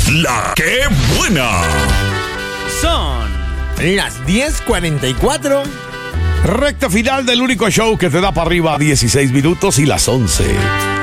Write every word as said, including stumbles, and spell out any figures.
La que buena. Son las diez cuarenta y cuatro. Recta final del único show que te da para arriba dieciséis minutos y las once.